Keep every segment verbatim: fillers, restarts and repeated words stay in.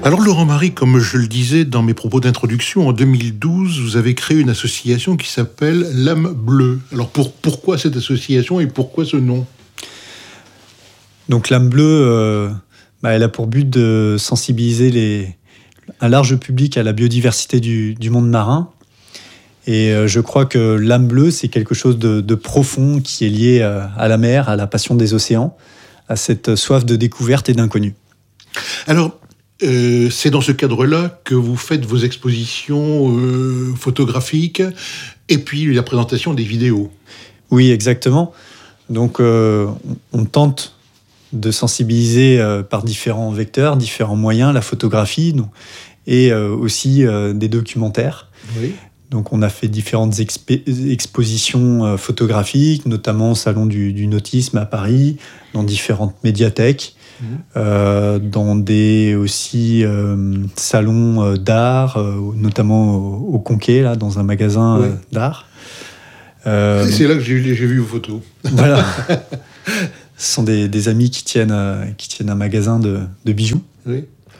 Alors Laurent Marie, comme je le disais dans mes propos d'introduction, en deux mille douze, vous avez créé une association qui s'appelle l'âme bleue. Alors pour, pourquoi cette association et pourquoi ce nom ? Donc l'âme bleue, euh, bah, elle a pour but de sensibiliser les, un large public à la biodiversité du, du monde marin. Et euh, je crois que l'âme bleue, c'est quelque chose de, de profond qui est lié euh, à la mer, à la passion des océans, à cette soif de découverte et d'inconnu. Alors, euh, c'est dans ce cadre-là que vous faites vos expositions euh, photographiques et puis la présentation des vidéos. Oui, exactement. Donc, euh, on tente de sensibiliser euh, par différents vecteurs, différents moyens, la photographie donc, et euh, aussi euh, des documentaires. Oui. Donc, on a fait différentes exp- expositions euh, photographiques, notamment au Salon du, du Nautisme à Paris, dans différentes médiathèques, mmh. euh, dans des aussi euh, salons euh, d'art, euh, notamment au, au Conquet, là, dans un magasin oui. euh, d'art. Euh, c'est là que j'ai, j'ai vu vos photos. Voilà. Ce sont des, des amis qui tiennent, euh, qui tiennent un magasin de, de bijoux. Oui.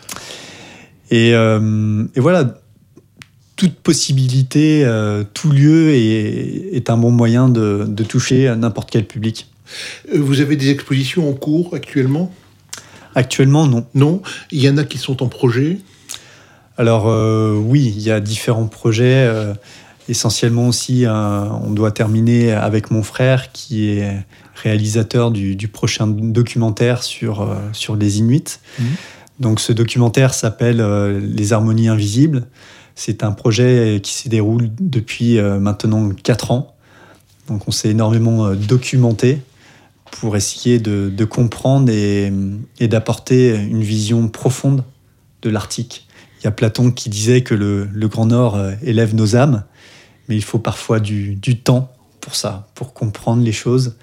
Et, euh, et voilà, toute possibilité, euh, tout lieu est, est un bon moyen de, de toucher n'importe quel public. Vous avez des expositions en cours actuellement ? Actuellement, non. Non ? Il y en a qui sont en projet ? Alors euh, oui, il y a différents projets. Euh, essentiellement aussi, euh, on doit terminer avec mon frère qui est réalisateur du, du prochain documentaire sur, euh, sur les Inuits. Mmh. Donc ce documentaire s'appelle euh, « Les harmonies invisibles ». C'est un projet qui se déroule depuis euh, maintenant quatre ans. Donc on s'est énormément euh, documenté pour essayer de, de comprendre et, et d'apporter une vision profonde de l'Arctique. Il y a Platon qui disait que le, le Grand Nord euh, élève nos âmes, mais il faut parfois du, du temps pour ça, pour comprendre les choses.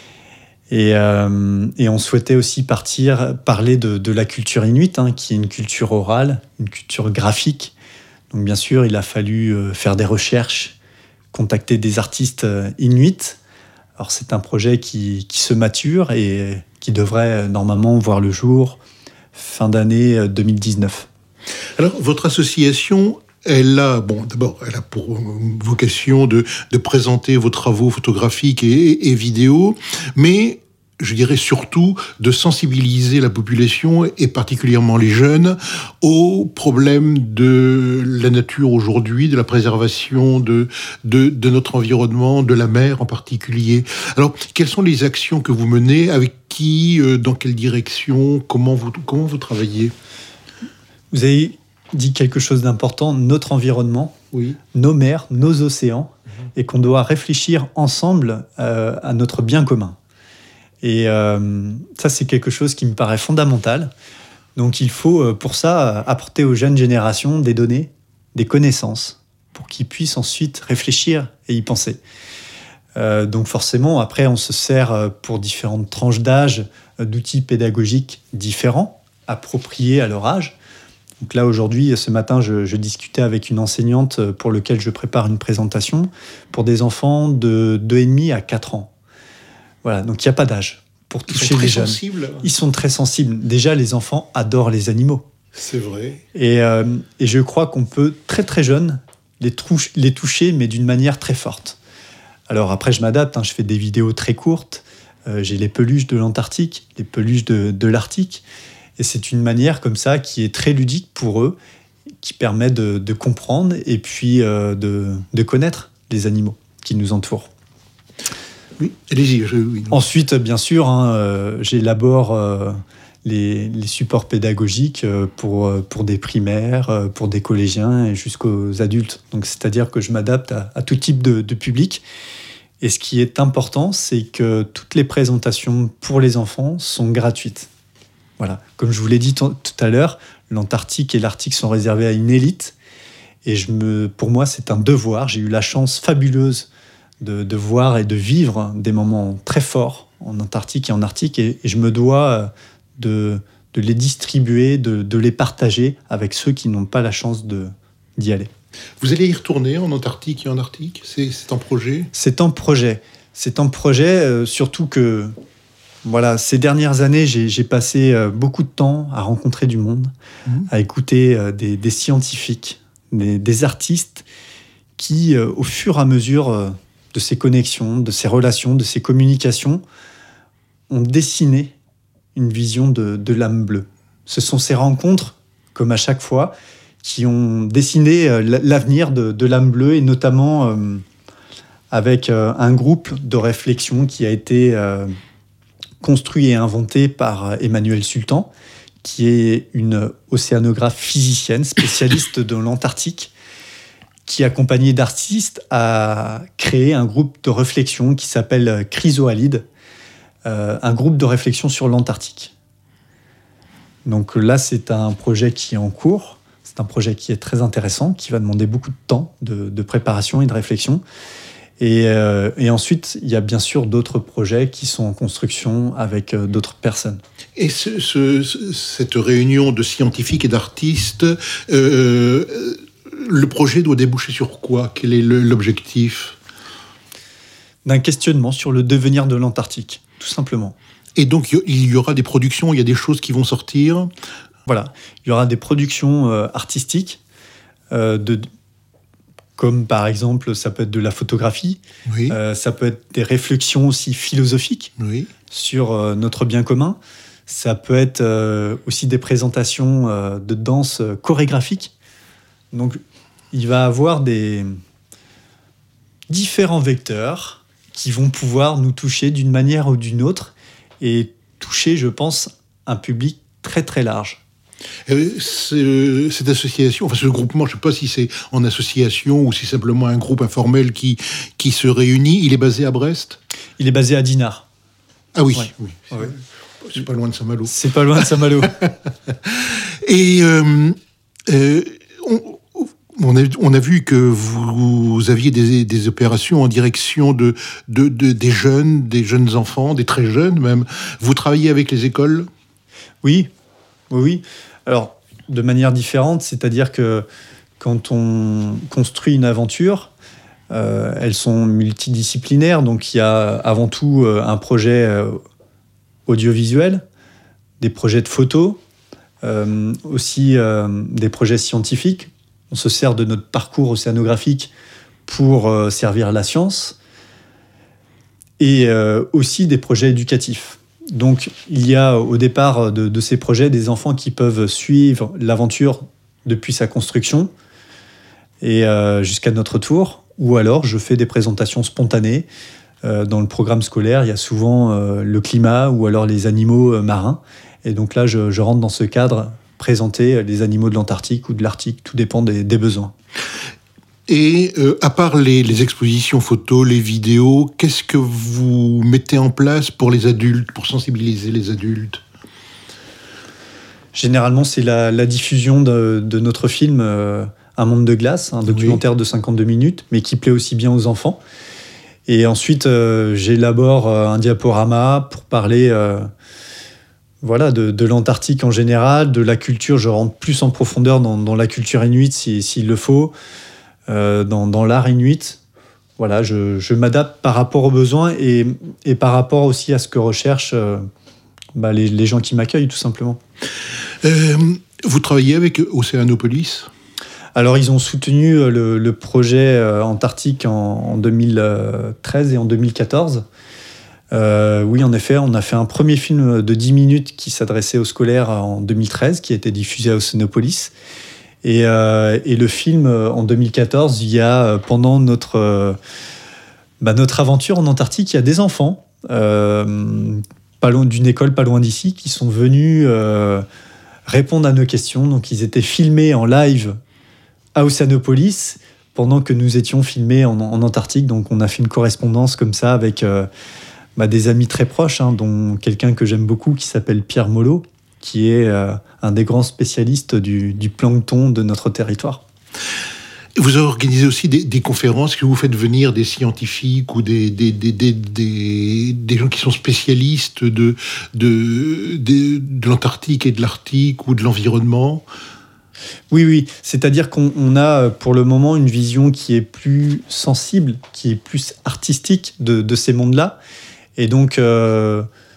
Et, euh, et on souhaitait aussi partir, parler de, de la culture inuite, hein, qui est une culture orale, une culture graphique. Donc bien sûr, il a fallu euh, faire des recherches, contacter des artistes euh, inuits. Alors c'est un projet qui, qui se mature et qui devrait euh, normalement voir le jour fin d'année euh, deux mille dix-neuf. Alors votre association, elle a, bon, d'abord, elle a pour vocation de, de présenter vos travaux photographiques et, et vidéos, mais je dirais surtout de sensibiliser la population, et particulièrement les jeunes, aux problèmes de la nature aujourd'hui, de la préservation de, de, de notre environnement, de la mer en particulier. Alors, quelles sont les actions que vous menez, avec qui, euh, dans quelle direction, comment vous, comment vous travaillez ? Vous avez dit quelque chose d'important, notre environnement, oui. nos mers, nos océans, mmh. et qu'on doit réfléchir ensemble euh, à notre bien commun. Et euh, ça, c'est quelque chose qui me paraît fondamental. Donc, il faut, euh, pour ça, apporter aux jeunes générations des données, des connaissances, pour qu'ils puissent ensuite réfléchir et y penser. Euh, donc, forcément, après, on se sert pour différentes tranches d'âge d'outils pédagogiques différents, appropriés à leur âge. Donc là, aujourd'hui, ce matin, je, je discutais avec une enseignante pour laquelle je prépare une présentation pour des enfants de deux et demi à quatre ans. Voilà, donc il n'y a pas d'âge pour toucher les jeunes. Sensibles. Ils sont très sensibles. Déjà, les enfants adorent les animaux. C'est vrai. Et, euh, et je crois qu'on peut, très très jeunes, les, touche, les toucher, mais d'une manière très forte. Alors après, je m'adapte, hein, je fais des vidéos très courtes. Euh, j'ai les peluches de l'Antarctique, les peluches de, de l'Arctique. Et c'est une manière comme ça qui est très ludique pour eux, qui permet de, de comprendre et puis euh, de, de connaître les animaux qui nous entourent. Oui, allez-y. Je, oui, Ensuite, bien sûr, hein, euh, j'élabore euh, les, les supports pédagogiques euh, pour, pour des primaires, euh, pour des collégiens et jusqu'aux adultes. Donc, c'est-à-dire que je m'adapte à, à tout type de, de public. Et ce qui est important, c'est que toutes les présentations pour les enfants sont gratuites. Voilà. Comme je vous l'ai dit t- tout à l'heure, l'Antarctique et l'Arctique sont réservés à une élite. Et je me, pour moi, c'est un devoir. J'ai eu la chance fabuleuse De, de voir et de vivre des moments très forts en Antarctique et en Arctique, et, et je me dois de, de les distribuer, de, de les partager avec ceux qui n'ont pas la chance de, d'y aller. Vous allez y retourner en Antarctique et en Arctique ? C'est, c'est en projet ? C'est en projet. C'est en projet, euh, surtout que Voilà, ces dernières années, j'ai, j'ai passé euh, beaucoup de temps à rencontrer du monde, mmh. à écouter euh, des, des scientifiques, des, des artistes qui, euh, au fur et à mesure euh, de ces connexions, de ces relations, de ces communications, ont dessiné une vision de, de l'âme bleue. Ce sont ces rencontres, comme à chaque fois, qui ont dessiné euh, l'avenir de, de l'âme bleue, et notamment euh, avec euh, un groupe de réflexion qui a été euh, construit et inventé par Emmanuelle Sultan, qui est une océanographe physicienne, spécialiste de l'Antarctique, qui, accompagnée d'artistes, a créé un groupe de réflexion qui s'appelle Chrysoalide, euh, un groupe de réflexion sur l'Antarctique. Donc là, c'est un projet qui est en cours, c'est un projet qui est très intéressant, qui va demander beaucoup de temps de, de préparation et de réflexion. Et, euh, et ensuite, il y a bien sûr d'autres projets qui sont en construction avec euh, d'autres personnes. Et ce, ce, cette réunion de scientifiques et d'artistes, euh, le projet doit déboucher sur quoi ? Quel est le, l'objectif ? D'un questionnement sur le devenir de l'Antarctique, tout simplement. Et donc, il y aura des productions, il y a des choses qui vont sortir ? Voilà, il y aura des productions euh, artistiques, euh, de, comme par exemple, ça peut être de la photographie, oui. euh, ça peut être des réflexions aussi philosophiques oui. sur euh, notre bien commun, ça peut être euh, aussi des présentations euh, de danse euh, chorégraphique. Donc, il va y avoir des différents vecteurs qui vont pouvoir nous toucher d'une manière ou d'une autre et toucher, je pense, un public très très large. C'est, cette association, enfin ce groupement, je ne sais pas si c'est en association ou si c'est simplement un groupe informel qui, qui se réunit, il est basé à Brest ? Il est basé à Dinard. Ah oui, ouais. oui. C'est, ouais. c'est pas loin de Saint-Malo. C'est pas loin de Saint-Malo. Et euh, euh, on, on, a, on a vu que vous, vous aviez des, des opérations en direction de, de, de, des jeunes, des jeunes enfants, des très jeunes même. Vous travaillez avec les écoles ? Oui, oui, oui. Alors, de manière différente, c'est-à-dire que quand on construit une aventure, euh, elles sont multidisciplinaires. Donc, il y a avant tout euh, un projet euh, audiovisuel, des projets de photos, euh, aussi euh, des projets scientifiques. On se sert de notre parcours océanographique pour euh, servir la science, et euh, aussi des projets éducatifs. Donc, il y a au départ de, de ces projets des enfants qui peuvent suivre l'aventure depuis sa construction et euh, jusqu'à notre tour. Ou alors, je fais des présentations spontanées. Euh, dans le programme scolaire, il y a souvent euh, le climat ou alors les animaux euh, marins. Et donc là, je, je rentre dans ce cadre, présenter les animaux de l'Antarctique ou de l'Arctique. Tout dépend des, des besoins. Et euh, à part les, les expositions photos, les vidéos, qu'est-ce que vous mettez en place pour les adultes, pour sensibiliser les adultes ? Généralement, c'est la, la diffusion de, de notre film euh, Un monde de glace, un documentaire oui. de cinquante-deux minutes, mais qui plaît aussi bien aux enfants. Et ensuite, euh, j'élabore euh, un diaporama pour parler euh, voilà, de, de l'Antarctique en général, de la culture. Je rentre plus en profondeur dans, dans la culture inuite si, s'il le faut. Euh, dans, dans l'art inuit, voilà, je, je m'adapte par rapport aux besoins et, et par rapport aussi à ce que recherchent euh, bah, les, les gens qui m'accueillent, tout simplement. Euh, vous travaillez avec Océanopolis ? Alors, ils ont soutenu le, le projet euh, Antarctique en, en deux mille treize et en deux mille quatorze. Euh, oui, en effet, on a fait un premier film de dix minutes qui s'adressait aux scolaires en deux mille treize, qui a été diffusé à Océanopolis. Et, euh, et le film, en deux mille quatorze, il y a, pendant notre, euh, bah, notre aventure en Antarctique, il y a des enfants, euh, pas loin, d'une école pas loin d'ici, qui sont venus euh, répondre à nos questions. Donc, ils étaient filmés en live à Océanopolis, pendant que nous étions filmés en, en Antarctique. Donc, on a fait une correspondance comme ça avec euh, bah, des amis très proches, hein, dont quelqu'un que j'aime beaucoup, qui s'appelle Pierre Molot, qui est euh, un des grands spécialistes du, du plancton de notre territoire. Vous organisez aussi des, des conférences, que vous faites venir des scientifiques ou des, des, des, des, des, des gens qui sont spécialistes de, de, de, de l'Antarctique et de l'Arctique ou de l'environnement. Oui, oui. C'est-à-dire qu'on on a pour le moment une vision qui est plus sensible, qui est plus artistique de, de ces mondes-là. Et donc... Euh,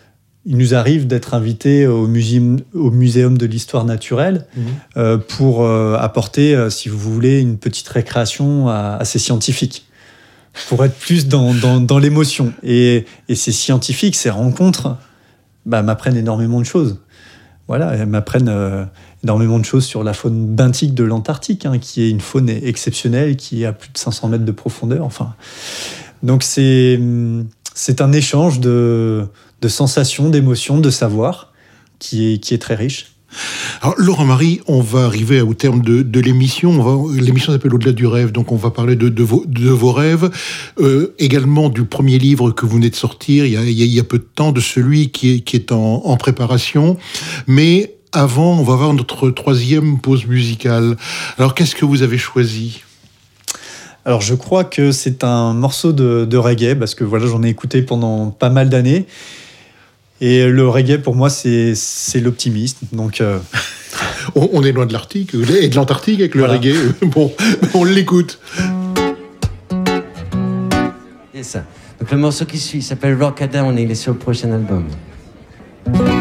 il nous arrive d'être invités au muséum, au muséum de l'histoire naturelle mmh. euh, pour euh, apporter, euh, si vous voulez, une petite récréation à, à ces scientifiques, pour être plus dans, dans, dans l'émotion. Et, et ces scientifiques, ces rencontres, bah, m'apprennent énormément de choses. Voilà, elles m'apprennent euh, énormément de choses sur la faune benthique de l'Antarctique, hein, qui est une faune exceptionnelle, qui est à plus de cinq cents mètres de profondeur. Enfin, donc c'est, c'est un échange de, de sensations, d'émotions, de savoir qui est, qui est très riche. Alors, Laurent-Marie, on va arriver au terme de, de l'émission. On va, l'émission s'appelle Au-delà du rêve, donc on va parler de, de, vos, de vos rêves. Euh, également du premier livre que vous venez de sortir, il y a, il y a peu de temps, de celui qui est, qui est en, en préparation. Mais avant, on va voir notre troisième pause musicale. Alors, qu'est-ce que vous avez choisi ? Alors, je crois que c'est un morceau de, de reggae, parce que voilà, j'en ai écouté pendant pas mal d'années. Et le reggae, pour moi, c'est, c'est l'optimisme. Donc, euh... on, on est loin de l'Arctique et de l'Antarctique avec le voilà. reggae. Bon, on l'écoute. C'est ça. Donc le morceau qui suit s'appelle Rockadam, on est sur le prochain album.